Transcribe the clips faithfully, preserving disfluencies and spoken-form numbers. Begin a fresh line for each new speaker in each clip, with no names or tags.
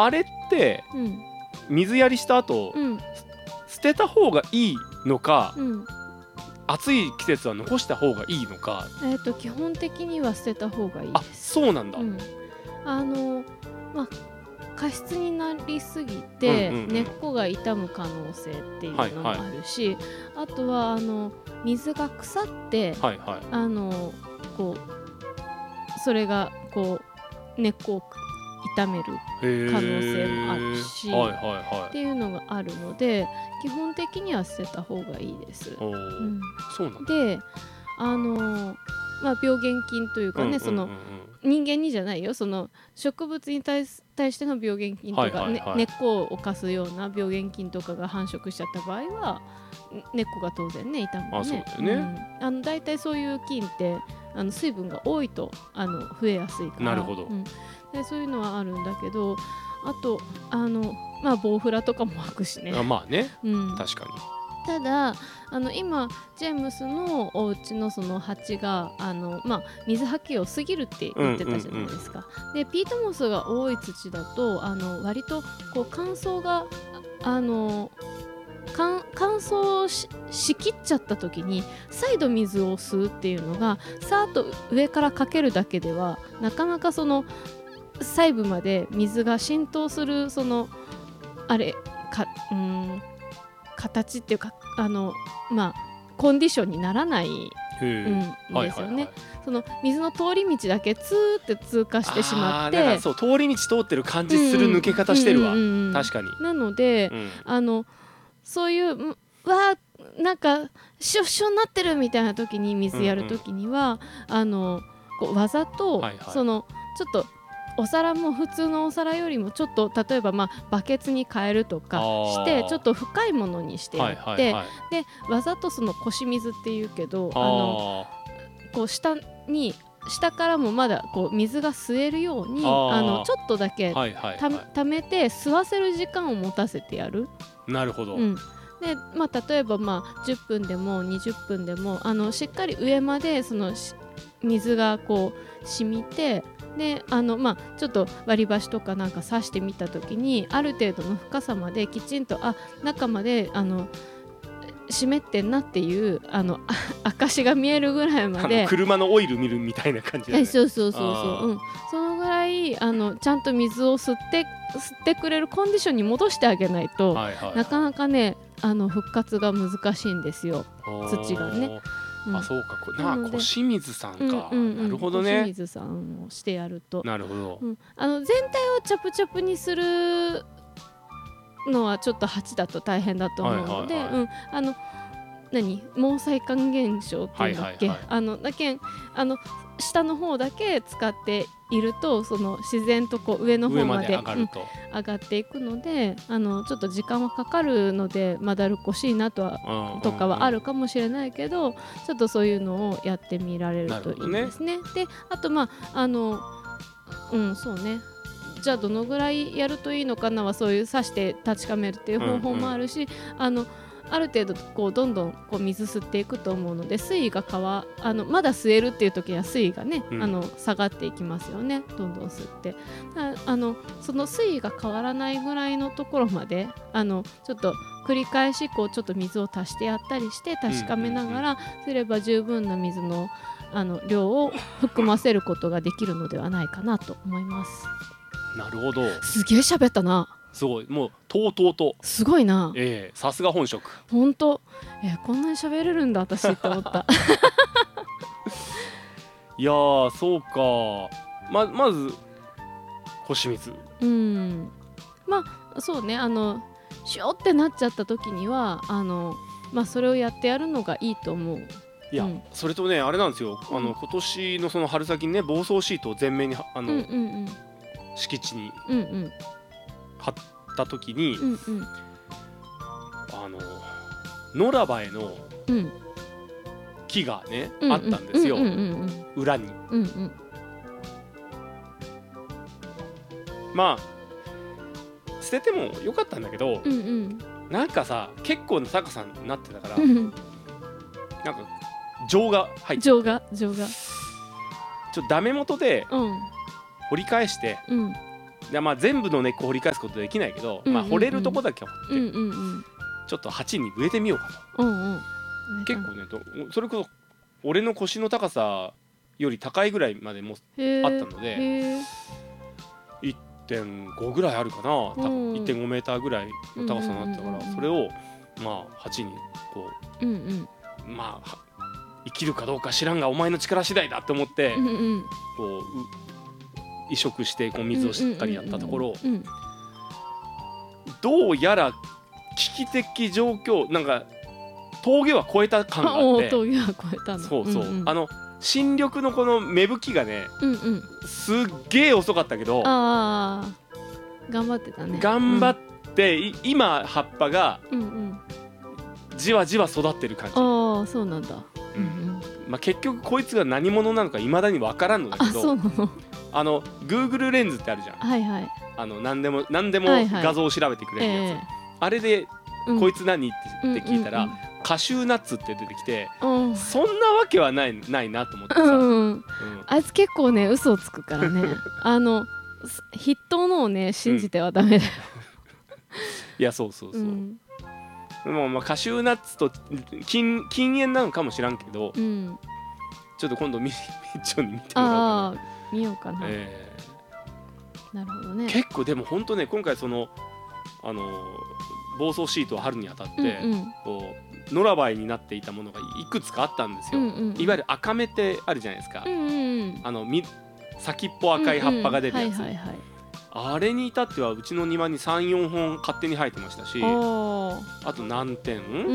あれって、うん、水やりした後、うん、捨てた方がいいのか、うん、暑い季節は残した方がいいのか。
えーと、基本的には捨てた方がいいです。
あ、そうなんだ。うん、
あのまあ過失になりすぎて、うんうんうん、根っこが傷む可能性っていうのもあるし、はいはい、あとはあの水が腐って、はいはい、あのこうそれがこう根っこを傷める可能性もあるし、はいはいはい、っていうのがあるので基本的には捨てた方がいいです。
うん、そうなんだ。
で、あのまあ、病原菌というかね、うんうんうんうん、その人間にじゃないよ、その植物に 対, 対しての病原菌とか、はいはいはい、ね、根っこを侵すような病原菌とかが繁殖しちゃった場合は根っこが当然ね傷むね。
あ、そうだよね。
うん、あのだいたいそういう菌ってあの水分が多いとあの増えやすいから。
なるほど、
うん、でそういうのはあるんだけど、あとあのまあボウフラとかも湧くしね。
あ、まあね、
うん、
確かに。
ただあの今ジェームスのお家のその鉢があの、まあ、水はけを過ぎるって言ってたじゃないですか、うんうんうん、でピートモスが多い土だとあの割とこう乾燥があの乾燥 し, しきっちゃった時に再度水を吸うっていうのがさーっと上からかけるだけではなかなかその細部まで水が浸透するそのあれかうーん形っていうかあの、まあ、コンディションにならない、うん、ですよね、はいはいはい、その水の通り道だけツーって通過してしまって、
あ、なんかそう通り道通ってる感じする抜け方してるわ、うんうんうん、確かに。
なので、うん、あのそういうわーなんかシュッシュになってるみたいな時に水やる時には、うんうん、あのこうわざと、はいはい、そのちょっとお皿も普通のお皿よりもちょっと例えばまあバケツに変えるとかしてちょっと深いものにしてやって、はいはいはい、でわざとその腰水っていうけどあのこう下に下からもまだこう水が吸えるようにあのちょっとだけた、はいはいはい、溜めて吸わせる時間を持たせてやる。
なるほど、
うん、でまあ、例えばまあじゅっぷんでもにじゅっぷんでもあのしっかり上までその水がこう染みてであの、まあ、ちょっと割り箸とかなんか刺してみた時にある程度の深さまできちんとあ中まであの湿ってんなっていうあの証が見えるぐらいまで
車のオイル見るみたいな感じだね。
そうそうそうそう、うん、そのぐらいあのちゃんと水を吸って吸ってくれるコンディションに戻してあげないと、はいはいはい、なかなかねあの復活が難しいんですよ土がね。
うん、あ、そうか、なな腰水さんか、うんうんうん、なるほどね。
腰水さんをしてやると、
なるほど、
うん、あの全体をチャプチャプにするのはちょっと鉢だと大変だと思うので、はいはいはい、うん、あの何毛細管現象っていうんだっけ、はいはいはい、あのだけあの下の方だけ使っているとその自然とこう上の方まで
上まで上がると、
うん、上がっていくのであのちょっと時間はかかるのでまだるっこしいなとは、うん、とかはあるかもしれないけど、うん、ちょっとそういうのをやってみられるといいですね。であとまああのうんそうねじゃあどのぐらいやるといいのかなはそういう刺して確かめるっていう方法もあるし、うんうん、あのある程度こうどんどんこう水吸っていくと思うので水位が変わあのまだ吸えるっていう時は水位がね、うん、あの下がっていきますよね。どんどん吸ってあのその水位が変わらないぐらいのところまであのちょっと繰り返しこうちょっと水を足してやったりして確かめながらすれば十分な水の、あの量を含ませることができるのではないかなと思います。
なるほど。
すげえ喋ったな。
すごいもうとうとうと
すごいな。
ええー、さすが本職。
本当、えー、こんなに喋れるんだ私って思った
いやーそうか ま, まず腰水、
うん、まあそうねあのシュッってなっちゃった時にはあの、まあ、それをやってやるのがいいと思う。
いや、うん、それとねあれなんですよ、あの今年のその春先にね防草シートを全面にあの、うんうんうん、敷地に、うんうん貼った時に、うんうん、あの野良バエの木がね、うん、あったんですよ、うんうんうんうん、裏に、うんうん、まあ捨ててもよかったんだけど、うんうん、なんかさ結構な高さになってたから、うん、なんか情が入って
情が情が
ちょっとダメ元で掘り返して、うんで、まあ、全部の根っこ掘り返すことできないけど、うんうんうん、まあ、掘れるとこだけ掘って、うんうんうん、ちょっと鉢に植えてみようかと、うんうん、結構ねとそれこそ俺の腰の高さより高いぐらいまでもあったので いってんご ぐらいあるかな、多分 いってんご メーターぐらいの高さになってたから、それをまあ鉢にこう、うんうん、まあ生きるかどうか知らんがお前の力次第だって思って、うんうん、こう移植してこう水をしっかりやったところ、どうやら危機的状況、なんか峠は越えた感があって、
峠は越えたの、
そうそう、うんうん、あの新緑のこの芽吹きがね、うんうん、すっげえ遅かったけど、
あ頑張ってたね、
頑張って、うん、今葉っぱがじわじわ育ってる感じ。
ああそうなんだ、
うんうん、まあ、結局こいつが何者なのかいまだに分からんのだけど、
あそうなの、
あの Google レンズってあるじゃん、
はいはい、
あの何でも何でも画像を調べてくれるやつ、はいはい、あれで、うん、こいつ何って聞いたら、うんうんうん、カシューナッツって出てきて、うん、そんなわけはないないなと思ってさ、うんうん、
あいつ結構ね嘘をつくからねあの筆頭のをね信じてはダメだよ、
うん、いやそうそうそう、うん、もうまあカシューナッツと禁禁煙なのかもしらんけど、うん、ちょっと今度みみっちょんに見てもらおうかな、
あ見ようかな、えー、なるほどね。
結構でも本当ね今回そのあの防草シートを貼るにあたって、うんうん、こう野良バイになっていたものがいくつかあったんですよ、うんうんうん、いわゆる赤芽ってあるじゃないですか、うんうんうん、あのみ先っぽ赤い葉っぱが出るやつ、あれに至ってはうちの庭に さん,よん 本勝手に生えてましたし、あと南天、うんうんうん、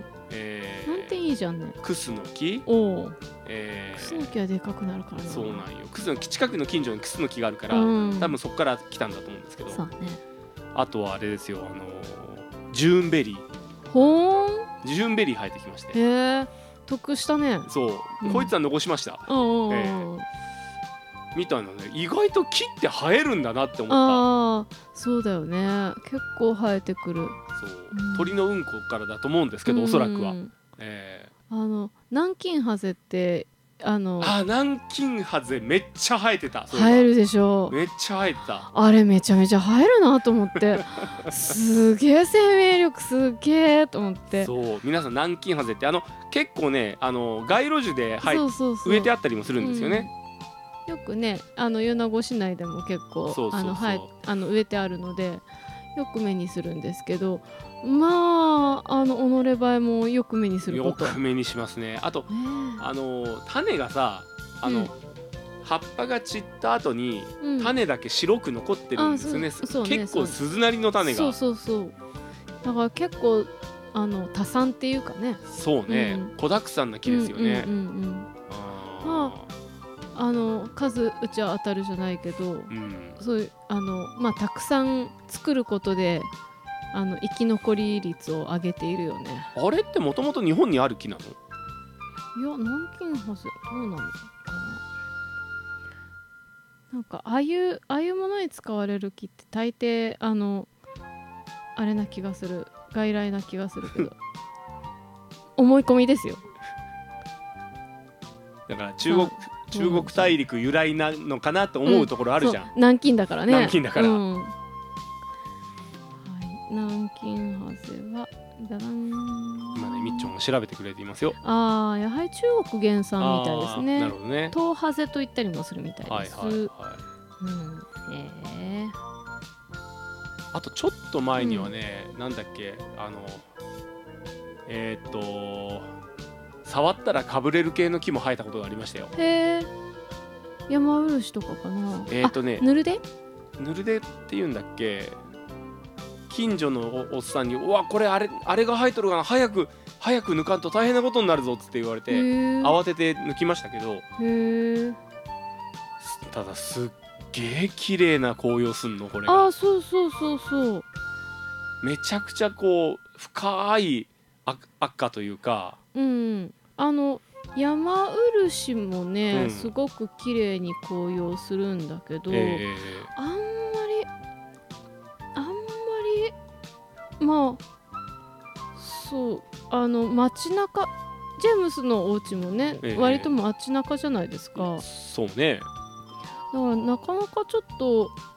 えー、南天いいじゃんね、
クスノキ、
お、えー、クスノキはでかくなるからな、
そうなんよ、クスノキ近くの近所にクスノキがあるから、うん、多分そこから来たんだと思うんですけど、そうね、あとはあれですよ、あのジューンベリー、
ほーん、
ジューンベリー生えてきまして、
へー、得したね、
そう、うん、こいつは残しました、えー、みたいなね、意外と木って生えるんだなって思った。
あそうだよね、結構生えてくる、
そう、うん、鳥のうんこからだと思うんですけど、おそらくは、え
ー、あの南京ハゼってあの
あ南京ハゼめっちゃ生えてた、
生えるでしょ、
めっちゃ生えてた、
あれめちゃめちゃ生えるなと思ってすげえ生命力すげえと思って、
そう皆さん南京ハゼってあの結構ねあの街路樹で生えそうそうそう植えてあったりもするんですよね、
うん、よくねあの米子市内でも結構あの生えあの植えてあるのでよく目にするんですけど、まああの己映えもよく目にすること、
よく目にしますね。あと、ね、あの種がさあの、うん、葉っぱが散った後に、うん、種だけ白く残ってるんですよね、そうね、結構鈴なりの種が、
そうそうそうだから結構あの多産っていうかね、
そうね、うん、子だくさんな木ですよね、うんうんうんうん、
ああの数うちは当たるじゃないけど、うん、そういうあの、まあ、たくさん作ることであの生き残り率を上げているよね。
あれってもともと日本にある木なの？
いや南京ハゼどうなのかな。なんかああいうああいうものに使われる木って大抵あのあれな気がする、外来な気がするけど思い込みですよ。だ
から中国中国大陸由来なのかなと思うところあるじゃん、うん、
南京だからね、
南京だから、うん、
はい、南京ハゼはだらん
今ねみっちょんが調べてくれていますよ。
ああやはり中国原産みたいですね。
なるほどね。
トウハゼと言ったりもするみたいです。はいはいはい、うん、
えー、あとちょっと前にはね、うん、なんだっけあのえー、っと触ったらかぶれる系の木も生えたことがありましたよ。
へえ。山漆とかかな。
えー、っとね
ヌルデ
ヌルデっていうんだっけ。近所の お, おっさんに「うわこれあれあれが生えとるかな、早く早く抜かんと大変なことになるぞ」っつって言われて慌てて抜きましたけど、へただすっげえ綺麗な紅葉すんのこれが。
あそうそうそうそう、
めちゃくちゃこう深い赤というか、
うん、あの山漆もね、うん、すごく綺麗に紅葉するんだけど、えー、あんまりあんまりまあそうあの街中ジェームスのお家もね、えー、割と街中じゃないですか。
そうね。
だからなかなかちょっと